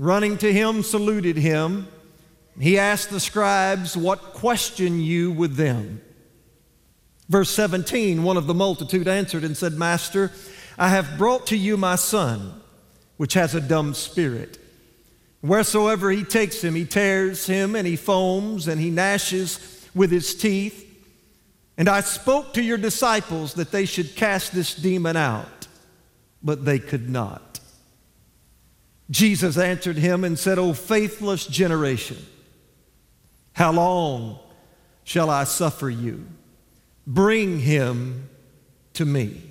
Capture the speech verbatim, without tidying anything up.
running to him, saluted him. He asked the scribes, "What question you with them?" Verse seventeen, one of the multitude answered and said, "Master, I have brought to you my son, which has a dumb spirit. Wheresoever he takes him, he tears him, and he foams, and he gnashes with his teeth. And I spoke to your disciples that they should cast this demon out, but they could not." Jesus answered him and said, "O faithless generation, how long shall I suffer you? Bring him to me."